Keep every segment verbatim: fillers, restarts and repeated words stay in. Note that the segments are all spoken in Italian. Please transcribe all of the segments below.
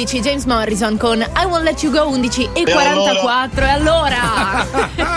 undici, James Morrison con I Won't Let You Go. Undici e quarantaquattro. E allora?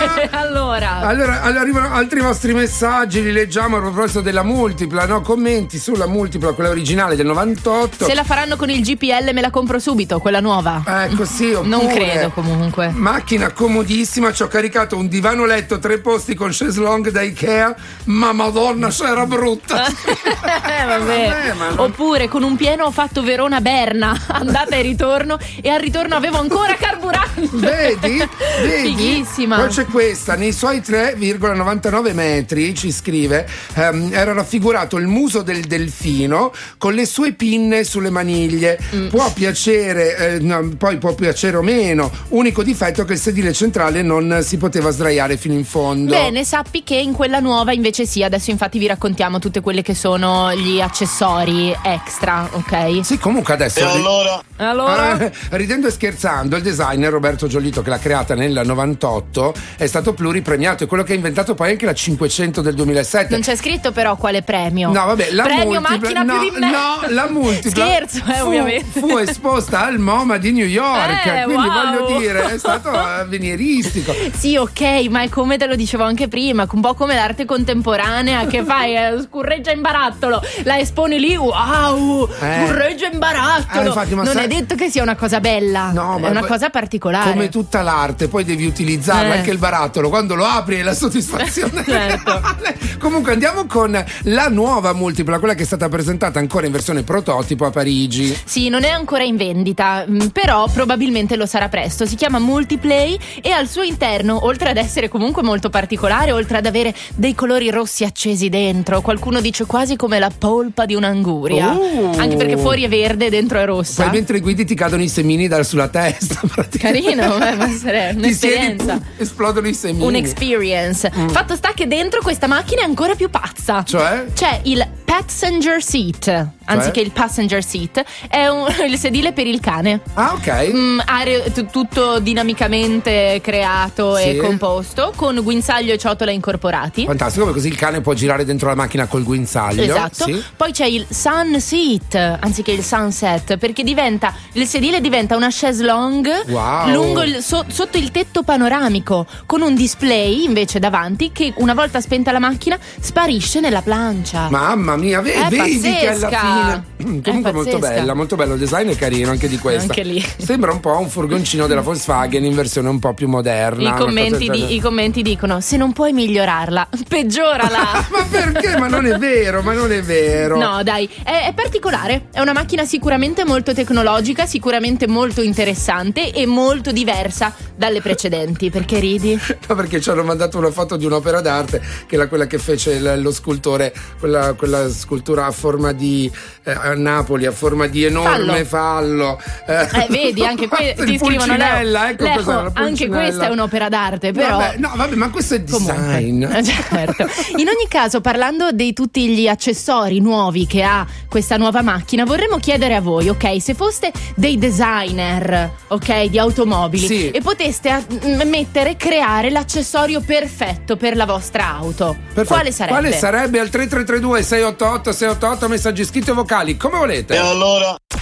allora? allora allora arrivano altri vostri messaggi, li leggiamo a proposito della multipla, no? Commenti sulla multipla, quella originale del novantotto. Se la faranno con il G P L me la compro subito, quella nuova. Ecco, sì. Oppure, non credo comunque. Macchina comodissima, ci ho caricato un divano letto tre posti con chaise longue da Ikea, ma madonna se era brutta. eh, vabbè. vabbè ma non... Oppure con un pieno ho fatto Verona-Berna, andata e ritorno, e al ritorno avevo ancora carburante. Vedi? Vedi? Fighissima. Poi c'è questa, nei suoi tre virgola novantanove metri, ci scrive, ehm, era raffigurato il muso del delfino con le sue pinne sulle maniglie. Mm. Può piacere, eh, no, poi può piacere o meno, unico difetto che il sedile centrale non si poteva sdraiare fino in fondo. Bene, sappi che in quella nuova invece sì, adesso infatti vi raccontiamo tutte quelle che sono gli accessori extra, ok? Sì, comunque adesso... E allora? Allora? Ah, ridendo e scherzando, il designer Roberto Giolito, che l'ha creata nel novantotto, è stato pluripremiato, è quello che ha inventato poi anche la cinquecento del duemilasette. Non c'è scritto però quale premio. No, vabbè, la premio multipla, macchina no, più di me. No, la multipla Scherzo, eh, fu, ovviamente. fu esposta al MoMA di New York, eh, quindi wow. voglio dire, è stato avveniristico. Sì, ok, ma è come te lo dicevo anche prima, un po' come l'arte contemporanea che fai, eh, scurreggia in barattolo, la esponi lì, wow, eh. scurreggia in barattolo. Eh, infatti, non sai... è detto che sia una cosa bella, no, è una cosa particolare. Come tutta l'arte, poi devi utilizzarla, eh. anche il barattolo, quando lo apri è la soddisfazione. Certo. Comunque andiamo con la nuova multipla, quella che è stata presentata ancora in versione prototipo a Parigi. Sì, non è ancora in vendita, però probabilmente lo sarà presto. Si chiama Multiplay e al suo interno, oltre ad essere comunque molto particolare, oltre ad avere dei colori rossi accesi dentro, qualcuno dice quasi come la polpa di un'anguria, oh. anche perché fuori è verde e dentro è rossa. Poi mentre guidi ti cadono i semini dal sulla testa. Carino, eh, ma essere un'esperienza. Ti siedi, esplodono i semini. Un'experience. Mm. Fatto sta che dentro questa macchina è ancora più pazza. Cioè? C'è il passenger seat, anziché il passenger seat, è un, il sedile per il cane. Ah, ok. Mm, are, t- tutto dinamicamente creato sì. e composto, con guinzaglio e ciotola incorporati. Fantastico, perché così il cane può girare dentro la macchina col guinzaglio. Esatto. Sì. Poi c'è il sun seat, anziché il sunset, perché diventa il sedile diventa una chaise longue wow. lungo il, so, sotto il tetto panoramico, con un display invece davanti che una volta spenta la macchina sparisce nella plancia. Mamma mia, vedi, è vedi che alla pazzesca. fine comunque molto bella, molto bello, il design è carino anche di questa. Anche lì. Sembra un po' un furgoncino della Volkswagen in versione un po' più moderna. I commenti, di, i commenti dicono: se non puoi migliorarla, peggiorala. Ma perché? Ma non è vero, ma non è vero. No, dai, è, è particolare. È una macchina sicuramente molto tecnologica, sicuramente molto interessante e molto diversa dalle precedenti. Perché ridi? No, perché ci hanno mandato una foto di un'opera d'arte che era quella che fece il, lo scultore, quella, quella scultura a forma di eh, a Napoli, a forma di enorme fallo. fallo. Eh, eh, vedi, anche qui ti scrivono Leo, ecco Leo, cos'è, anche questa è un'opera d'arte, però. Vabbè, no, vabbè, ma questo è design. Comunque, certo. In ogni caso, parlando di tutti gli accessori nuovi che ha questa nuova macchina, vorremmo chiedere a voi, ok, se foste dei designer, ok, di automobili, sì. e poteste a- mettere, creare l'accessorio perfetto per la vostra auto, Perfetto. quale sarebbe? Quale sarebbe? Al tre tre tre due sei otto otto sei otto otto, messaggi scritti o vocali, come volete. E allora?